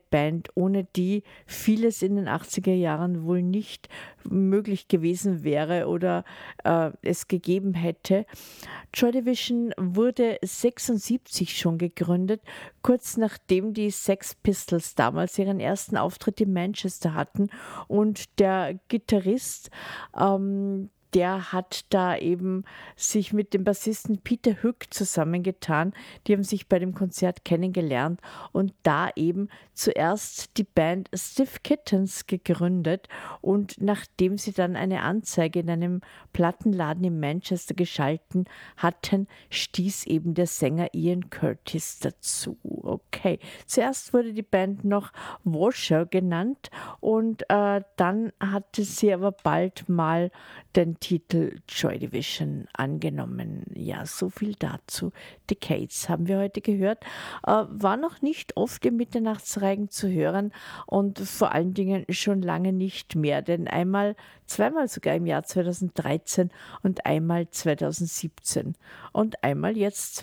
Band, ohne die vieles in den 80er Jahren wohl nicht möglich gewesen wäre oder es gegeben hätte. Joy Division wurde 1976 schon gegründet, kurz nachdem die Sex Pistols damals ihren ersten Auftritt in Manchester hatten, und der Gitarrist, der hat da eben sich mit dem Bassisten Peter Hook zusammengetan. Die haben sich bei dem Konzert kennengelernt und da eben zuerst die Band Stiff Kittens gegründet, und nachdem sie dann eine Anzeige in einem Plattenladen in Manchester geschalten hatten, stieß eben der Sänger Ian Curtis dazu. Okay, zuerst wurde die Band noch Washer genannt, und dann hatte sie aber bald mal den Titel Joy Division angenommen. Ja, so viel dazu. Decades haben wir heute gehört. War noch nicht oft im Mitternachtsreigen zu hören und vor allen Dingen schon lange nicht mehr, denn zweimal sogar im Jahr 2013 und einmal 2017 und einmal jetzt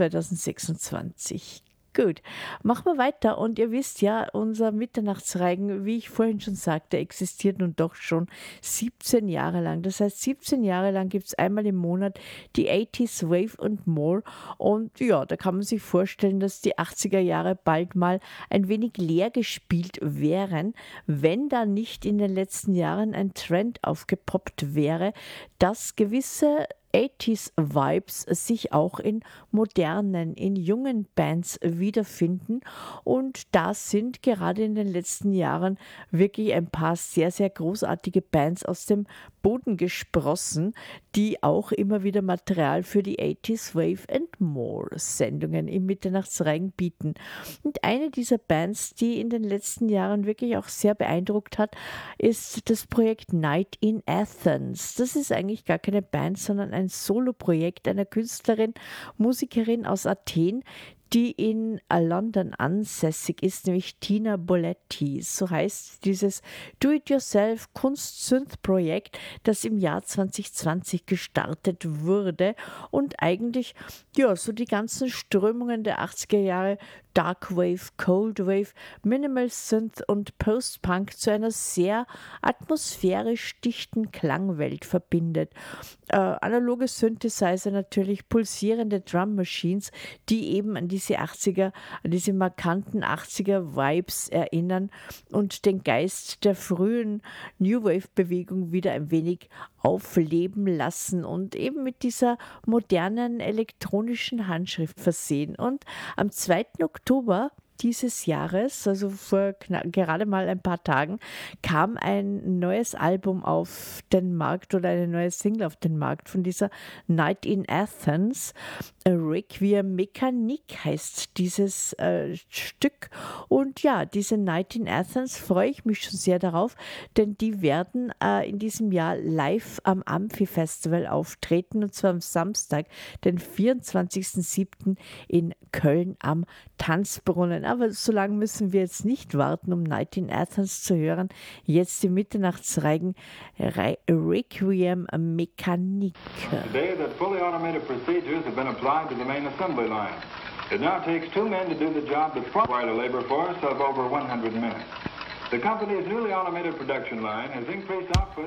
2026. Gut, machen wir weiter, und ihr wisst ja, unser Mitternachtsreigen, wie ich vorhin schon sagte, existiert nun doch schon 17 Jahre lang. Das heißt, 17 Jahre lang gibt es einmal im Monat die 80s Wave and More, und ja, da kann man sich vorstellen, dass die 80er Jahre bald mal ein wenig leer gespielt wären, wenn da nicht in den letzten Jahren ein Trend aufgepoppt wäre, dass gewisse 80s-Vibes sich auch in modernen, in jungen Bands wiederfinden. Und da sind gerade in den letzten Jahren wirklich ein paar sehr, sehr großartige Bands aus dem Boden gesprossen, die auch immer wieder Material für die 80s Wave and More Sendungen im Mitternachtsreigen bieten. Und eine dieser Bands, die in den letzten Jahren wirklich auch sehr beeindruckt hat, ist das Projekt Night in Athens. Das ist eigentlich gar keine Band, sondern ein Soloprojekt einer Künstlerin, Musikerin aus Athen, die in London ansässig ist, nämlich Tina Boletti. So heißt dieses Do-it-yourself-Kunst-Synth-Projekt, das im Jahr 2020 gestartet wurde und eigentlich ja so die ganzen Strömungen der 80er Jahre, Dark Wave, Cold Wave, Minimal Synth und Post-Punk zu einer sehr atmosphärisch dichten Klangwelt verbindet. Analoge Synthesizer natürlich, pulsierende Drum Machines, die eben an diese 80er, an diese markanten 80er Vibes erinnern und den Geist der frühen New Wave Bewegung wieder ein wenig aufleben lassen und eben mit dieser modernen elektronischen Handschrift versehen. Und am 2. Oktober dieses Jahres, also vor gerade mal ein paar Tagen, kam ein neues Album auf den Markt oder eine neue Single auf den Markt von dieser Night in Athens. Requiem Mécanique heißt dieses Stück. Und ja, diese Night in Athens freue ich mich schon sehr darauf, denn die werden in diesem Jahr live am Amphi-Festival auftreten, und zwar am Samstag, den 24.07. in Köln am Tanzbrunnen. Aber so lange müssen wir jetzt nicht warten, um Night in Athens zu hören. Jetzt die Mitternachtsreigen Requiem Mécanique. Today that fully automated procedures have been applied to the main assembly line. It now takes 2 men to do the job that required a labor force of over 100 men. The company's newly automated production line has increased output